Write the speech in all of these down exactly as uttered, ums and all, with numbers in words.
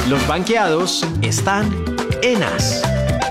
Los banqueados están en As.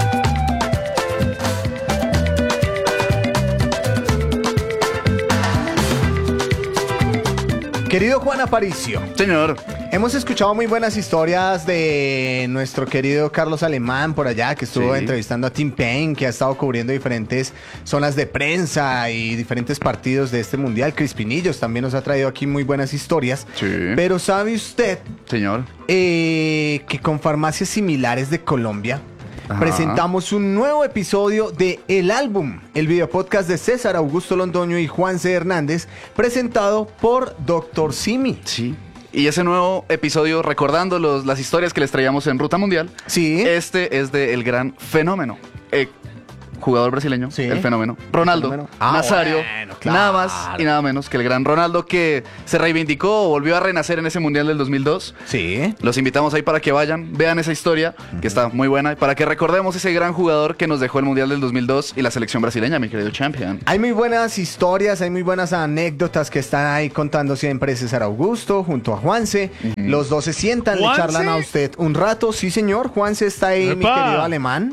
Querido Juan Aparicio. Señor. Hemos escuchado muy buenas historias de nuestro querido Carlos Alemán por allá, que estuvo Sí. entrevistando a Tim Payne, que ha estado cubriendo diferentes zonas de prensa y diferentes partidos de este mundial. Crispinillos también nos ha traído aquí muy buenas historias. Sí. Pero ¿sabe usted Señor. eh, que con farmacias similares de Colombia Ajá. presentamos un nuevo episodio de El Álbum, el videopodcast de César Augusto Londoño y Juanse Hernández, presentado por doctor Simi? Sí. Y ese nuevo episodio, recordando los, las historias que les traíamos en Ruta Mundial, Sí. este es de El Gran Fenómeno. Eh, jugador brasileño, Sí. el fenómeno. Ronaldo, Fenómeno. Ah, Nazario, bueno, claro. nada más y nada menos que el gran Ronaldo, que se reivindicó o volvió a renacer en ese Mundial del dos mil dos. Sí. Los invitamos ahí para que vayan, vean esa historia, que está muy buena, y para que recordemos ese gran jugador que nos dejó el Mundial del dos mil dos y la selección brasileña, mi querido champion. Hay muy buenas historias, hay muy buenas anécdotas que están ahí contando siempre César Augusto junto a Juanse. Los dos se sientan, le ¿Juanse? charlan a usted un rato. Sí, señor, Juanse está ahí, mi ¡Epa! querido Alemán.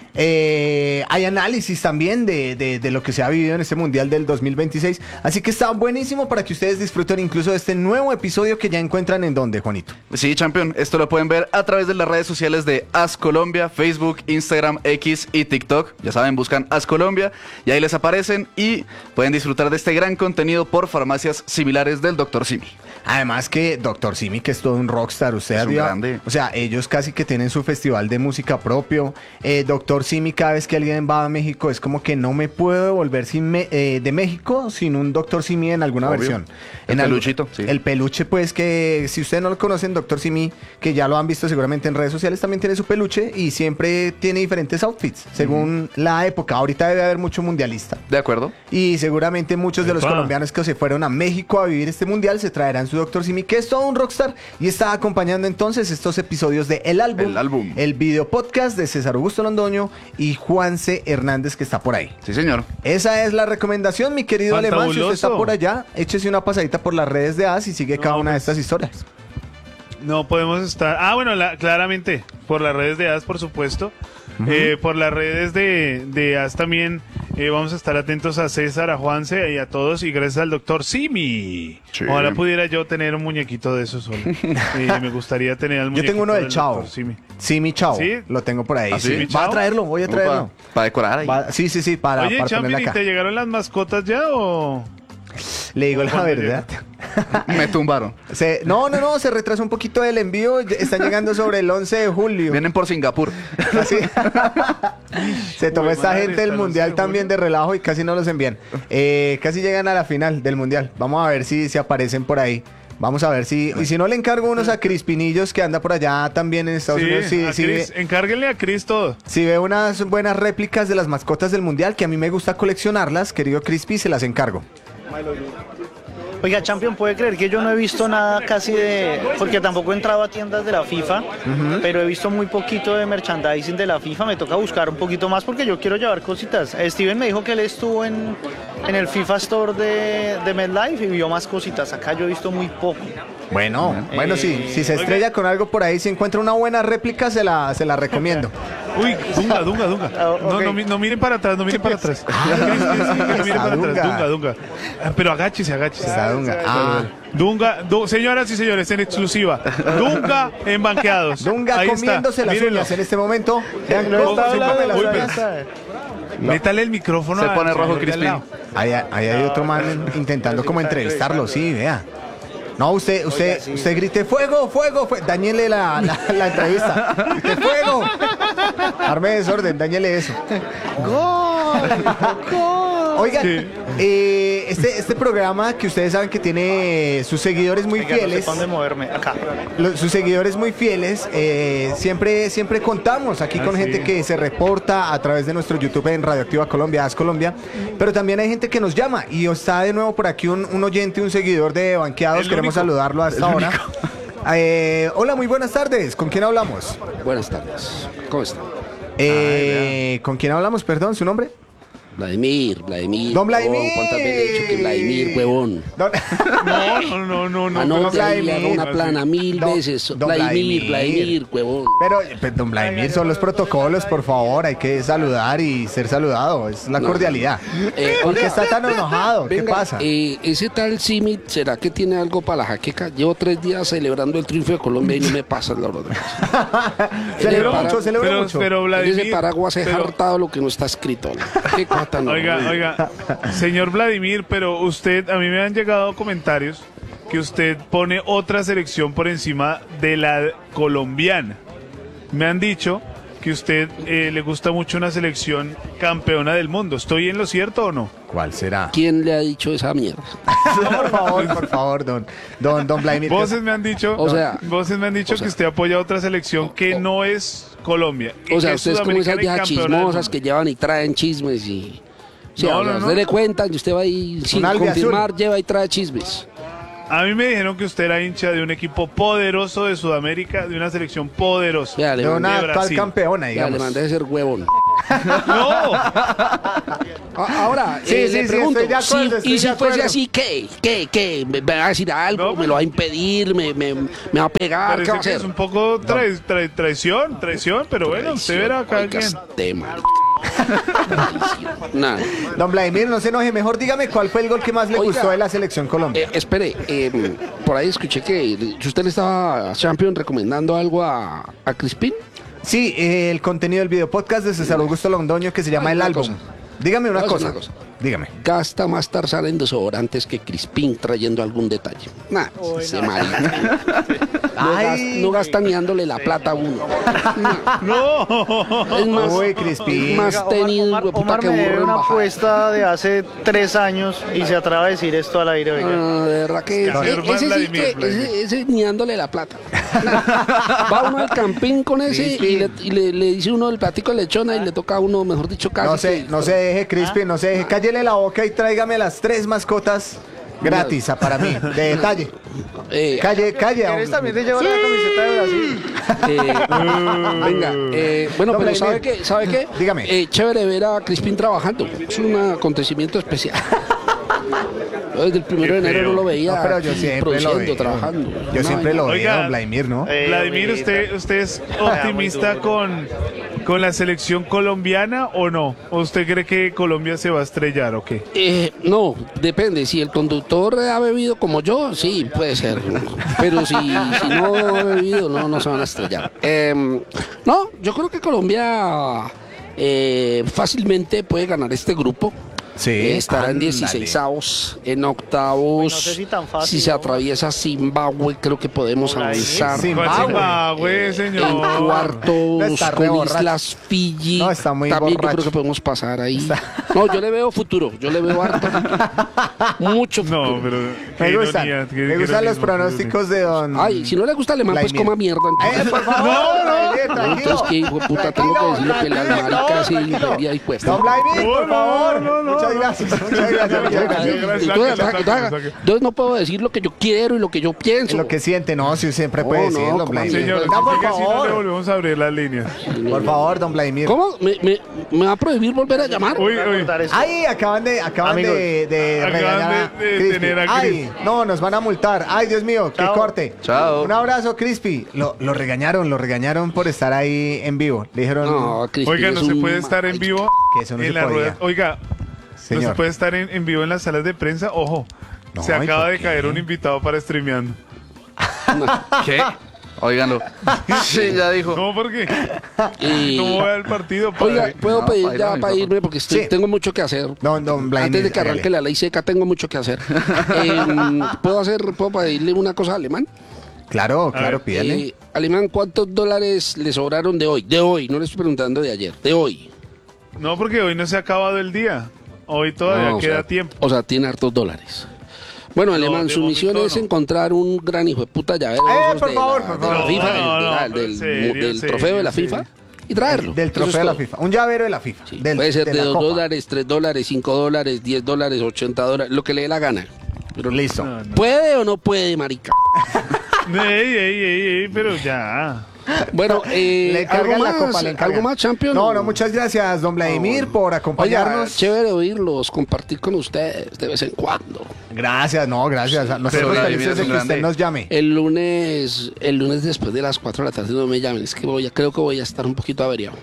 Eh, hay análisis también de, de, de lo que se ha vivido en este Mundial del dos mil veintiséis. Así que está buenísimo para que ustedes disfruten incluso de este nuevo episodio que ya encuentran en donde, Juanito. Sí, champion, esto lo pueden ver a través de las redes sociales de As Colombia, Facebook, Instagram, X y TikTok. Ya saben, buscan As Colombia y ahí les aparecen y pueden disfrutar de este gran contenido por farmacias similares del doctor Simi. Además que doctor Simi, que es todo un rockstar, usted Es un había- grande. o sea, ellos casi que tienen su festival de música propio. Eh, doctor Simi, cada vez que alguien va a México, es como que no me puedo volver sin me- eh, de México sin un doctor Simi en alguna Obvio. versión. El en algo- peluchito, sí. El peluche, pues que si ustedes no lo conocen, doctor Simi, que ya lo han visto seguramente en redes sociales, también tiene su peluche y siempre tiene diferentes outfits, según la época. Ahorita debe haber mucho mundialista. ¿De acuerdo? Y seguramente muchos de los Epa. colombianos que se fueron a México a vivir este mundial se traerán su doctor Simi, que es todo un rockstar, y está acompañando entonces estos episodios de El Álbum, El Álbum. el video podcast de César Augusto Londoño y Juanse Hernández, que está por ahí. Sí, señor. Esa es la recomendación, mi querido Alemán. Si usted Fantabuloso. está por allá, échese una pasadita por las redes de As y sigue cada No, una de pues. estas historias. No podemos estar. Ah, bueno, la- claramente, por las redes de A S, por supuesto. Eh, por las redes de, de A S también eh, vamos a estar atentos a César, a Juanse y a todos. Y gracias al doctor Simi. Sí. Ojalá pudiera yo tener un muñequito de eso solo. Eh, me gustaría tener el Yo muñequito tengo uno del Chavo. doctor Simi. Simi Chao. ¿Sí? Lo tengo por ahí. ¿Ah, sí? sí. Va a Chao. traerlo, voy a traerlo. Para decorar ahí. Va- sí, sí, sí, para, Oye, para Champion, ponerla ¿y acá. te llegaron las mascotas ya o...? Le digo la ¿Cuándo verdad. Me tumbaron. Se- no, no, no, se retrasó un poquito el envío. Están llegando sobre el once de julio. Vienen por Singapur. Casi. Se tomó Uy, esta madre, gente del hasta el mundial once de también de relajo y casi no los envían. Eh, casi llegan a la final del mundial. Vamos a ver si, si aparecen por ahí. Vamos a ver si. Y si no, le encargo unos a Crispinillos, que anda por allá también en Estados Unidos. Sí, Si, a si Chris, ve, encárguenle a Chris todo. si ve unas buenas réplicas de las mascotas del mundial, que a mí me gusta coleccionarlas, querido Crispy, se las encargo. Oiga, Champion, ¿puede creer que yo no he visto nada casi de... Porque tampoco he entrado a tiendas de la FIFA, pero he visto muy poquito de merchandising de la FIFA. Me toca buscar un poquito más porque yo quiero llevar cositas. Steven me dijo que él estuvo en, en el FIFA Store de, de MedLife y vio más cositas. Acá yo he visto muy poco. Bueno, bueno, sí, si se estrella con algo por ahí, si encuentra una buena réplica, se la, se la recomiendo. Uy, Dunga, Dunga, Dunga. Ah, No, ok. no, mi- no miren para atrás, no miren para atrás. Chris, Chris, sí, que no miren para Dunga. atrás. Dunga, Dunga. Ah, Pero agáchese, agáchese. Está Dunga. Ah, Dunga, Du- señoras y señores, en exclusiva. Dunga en banqueados. Dunga Ahí está. comiéndose las Mírenlo. uñas en este momento. Vean No cómo está se hablando come las de uñas. golpes. Métale el micrófono. Se al pone rojo señor de Crispin. al lado. Ahí, ahí hay otro man intentando como entrevistarlo, sí, vea. No, usted, usted, usted grite fuego, fuego, fuego. Dañele la, la, la entrevista. Grite fuego. Arme desorden, dañele eso. Oigan, Sí. eh, este, este programa que ustedes saben que tiene sus seguidores muy Oiga, no sé fieles. pa' dónde moverme. Acá. Lo- sus seguidores muy fieles, eh, siempre, siempre contamos aquí Ah, con sí. gente que se reporta a través de nuestro YouTube en Radioactiva Colombia, As Colombia, pero también hay gente que nos llama y está de nuevo por aquí un, un oyente, un seguidor de Banqueados, El queremos único. saludarlo hasta ahora. Eh, hola, muy buenas tardes, ¿con quién hablamos? Buenas tardes. ¿Cómo están? Eh, ¿con quién hablamos, perdón, su nombre? Vladimir, Vladimir. Don Vladimir. huevón, ¿cuántas veces he dicho que Vladimir, huevón? Don, No, no, no, no, no. Anote pero- ahí, Vladimir. haga una plana mil Don- veces. Don Vladimir, Vladimir. Vladimir, huevón. pero, pero, don Vladimir, son los protocolos, por favor. Hay que saludar y ser saludado. Es la No. cordialidad. Eh, ¿Por qué oiga, está tan enojado? ¿Qué Venga, pasa? eh, ese tal Simit, ¿será que tiene algo para la jaqueca? Llevo tres días celebrando el triunfo de Colombia y no me pasa la verdad. Celebro para- mucho, celebro Pero, mucho. pero En Vladimir. ese paraguas he pero- hartado lo que no está escrito. ¿no? Qué cosa tan Oiga, horrible. oiga, señor Vladimir, pero usted, a mí me han llegado comentarios que usted pone otra selección por encima de la colombiana. Me han dicho que usted eh, le gusta mucho una selección campeona del mundo. ¿Estoy en lo cierto o no? ¿Cuál será? ¿Quién le ha dicho esa mierda? Por favor, por favor, don, don, don Vladimir. Voces me han dicho, O sea, voces me han dicho o sea, que usted apoya a otra selección que o- no es Colombia. y O sea, que es ustedes como esas sudamericana y viejas campeona del chismosas mundo. que llevan y traen chismes y... Sí, No, o sea, no, no. usted le cuentan y usted va ahí sin albiazul. confirmar, lleva y trae chismes. A mí me dijeron que usted era hincha de un equipo poderoso de Sudamérica, de una selección poderosa. Ya, le De una mandé, de actual Brasil. campeona, ya, digamos. le mandé a ser huevón. ¡No! A- Ahora, Sí, eh, sí, le sí, pregunto, estoy de acuerdo, si- estoy y de si acuerdo. fuese así, ¿qué? ¿Qué? ¿Qué? ¿Me va a decir algo? No, ¿Me lo va a impedir? ¿Me, me, me va a pegar? ¿Qué Parece va a que hacer? es un poco trai- trai- traición, traición, pero bueno, usted verá cada Oiga, quien. este marica. Nada. Don Vladimir, no se enoje. Mejor dígame cuál fue el gol que más le Oiga, gustó de la selección Colombia. Eh, espere, eh, por ahí escuché que si usted le estaba a Champion recomendando algo a, a Crispín. Sí, eh, el contenido del video podcast de César Augusto Londoño que se llama Ay, El una Álbum. cosa. Dígame una Voy a cosa. decir una cosa. Dígame. Gasta más Tarzán en desodorantes que Crispín trayendo algún detalle. Nah, ese marica. No, Ay. gasta, no gasta ni dándole la plata a uno. Nah. No. Es más, Uy, Crispín. es más Omar, tenido, Omar- hueputa, Omar que me burro debe en una bajada. apuesta de hace tres años y se atreve a decir esto al aire, oiga. Ah, de verdad que Es que eh, señor ese sí Vladimir, que Vladimir. ese, ese ni dándole la plata. Va uno al campín con ese y, le, y le- le dice uno el platico de lechona y le toca a uno, mejor dicho, casi. No se, que- no se deje, Crispin, no se deje. Cállele la boca y tráigame las tres mascotas gratis a- para mí, de detalle. Eh, Calle, calle. ¿Quieres hombre. también te llevo la camiseta de Brasil? eh, venga, eh, bueno, Don pero Vladimir. ¿sabe qué? ¿Sabe qué? Dígame. Eh, chévere ver a Crispín trabajando. Es un acontecimiento especial. Yo desde el primero de Qué enero no feo. lo veía No, pero yo aquí siempre lo produciendo, veo. trabajando. Yo Una siempre lo vaina. Oiga, veo, don Vladimir, ¿no? Eh, Vladimir, amiguita. ¿usted, usted es optimista con, con la selección colombiana o no? ¿O usted cree que Colombia se va a estrellar o qué? Eh, no, depende. Si el conductor ha bebido como yo, sí, puede ser. Pero si, si no ha bebido, no, no se van a estrellar. Eh, no, yo creo que Colombia eh, fácilmente puede ganar este grupo. Sí, Eh, estará en ándale. dieciséisavos, en octavos. Uy, no sé si tan fácil, Si se ¿no? atraviesa Zimbabue, creo que podemos Hola, avanzar. sí. ¿Cuál Zimbabue. Zimbabue, En señor? cuartos Está re con borracho. Islas Fiji. No, está muy También borracho. yo creo que podemos pasar ahí. No, yo le veo futuro. Yo le veo harto futuro. Mucho futuro. No, pero qué Me gustan, ironía, qué- me qué gustan los ironismo, pronósticos de don... Ay, si no le gusta alemán, pues Vladimir. coma mierda. Eh, Entonces, por favor, No, no. Vladimir, tranquilo. entonces ¿qué hijo de puta tengo que decirle que las Tranquilo, maricas y tranquilo. feria y cuesta? Don Vladimir, No, por no, favor. no, no, Muchas no. gracias, muchas gracias. muchas gracias. Gracias, Entonces, sáquela, sáquela, sáquela, sáquela. sáquela. Yo no puedo decir lo que yo quiero y lo que yo pienso. Lo que siente, no, si siempre puede No, no, decirlo, ¿cómo Vladimir. Señor, No, por sigue así, no le favor. volvemos a abrir las líneas. Por favor, don Vladimir. ¿Cómo? ¿Me, me, me va a prohibir volver a llamar? Uy, Voy a uy. contar esto. Ay, acaban de, acaban Amigos, de, de acaban regañar de- de a Crispy. tener a Ay, no, nos van a multar. Ay, Dios mío, qué Chao. corte. Chao. Un abrazo, Crispy. Lo, lo regañaron, lo regañaron por estar ahí en vivo. Le dijeron No, Crispin Oiga, es no se un puede estar en marica. vivo que eso no en se la podía. rueda. Oiga, no se Señor. puede estar en, en vivo en las salas de prensa. Ojo, No, se ¿y acaba por de qué? caer un invitado para streameando. ¿Qué? Óiganlo. Sí, ya dijo. ¿Cómo por qué? Y- ¿Cómo va el partido, padre? Oiga, ¿puedo No, pedir baila, ya baila. para irme? Porque estoy- Sí. tengo mucho que hacer. Don, don Vladimir. Antes de que arranque hágale. la ley seca, tengo mucho que hacer. Eh, ¿Puedo hacer, puedo pedirle una cosa a Alemán? Claro, claro, ver. pídale. Eh, Alemán, ¿cuántos dólares le sobraron de hoy? De hoy, no le estoy preguntando de ayer, de hoy. No, porque hoy no se ha acabado el día. Hoy todavía No, o queda sea, tiempo. O sea, tiene hartos dólares. Bueno, Alemán, de su misión momento es no. encontrar un gran hijo de puta llavero Eh, esos por de favor, la, por de la favor. FIFA, No, del- no, de la- no, del, serio, del serio, trofeo de la serio. FIFA y traerlo. Del Eso trofeo es de la todo. FIFA. Un llavero de la FIFA. Sí, Del- puede ser de la dos Copa. dólares, tres dólares, cinco dólares, diez dólares, ochenta dólares, lo que le dé la gana. Pero Listo. No, no. ¿puede o no puede, marica? Ey, ey, ey, ey, pero ya. Bueno, eh, Le algo encargan la más, copa, le encargan. algo más, Champion. No, no, muchas gracias, don Vladimir, por Oiga, acompañarnos. chévere oírlos, compartir con ustedes de vez en cuando. Gracias, no, gracias. Nosotros Vladimir felices es de un que usted grande. nos llame. El lunes, el lunes después de las cuatro de la tarde no me llamen, es que voy a, creo que voy a estar un poquito averiado.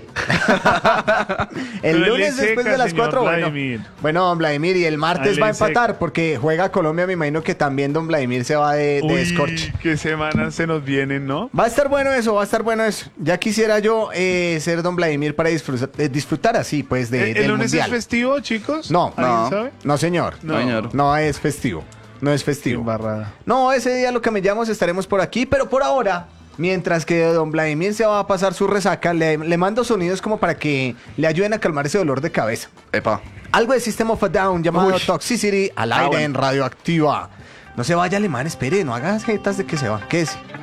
El Pero lunes le después seca, de las señor cuatro, bueno. Vladimir. Bueno, don Vladimir, y el martes Ay, va a le seca. empatar porque juega Colombia, me imagino que también don Vladimir se va de, de Uy, escorche. qué semanas se nos vienen, ¿no? Va a estar bueno eso, va a estar bueno eso. Ya quisiera yo eh, ser don Vladimir para disfrutar, eh, disfrutar así, pues, de, ¿El, del el lunes mundial. es festivo, chicos? No, ¿Alguien no. sabe? No, señor. No, señor. No es festivo. No es festivo. Embarrada. No, ese día lo que me llamo estaremos por aquí, pero por ahora, mientras que don Vladimir se va a pasar su resaca, le, le mando sonidos como para que le ayuden a calmar ese dolor de cabeza. Epa. Algo de System of a Down llamado Uy. Toxicity al Ah, aire bueno. en Radioactiva. No se vaya, alemán, espere, no hagas jetas de que se va. ¿Qué es?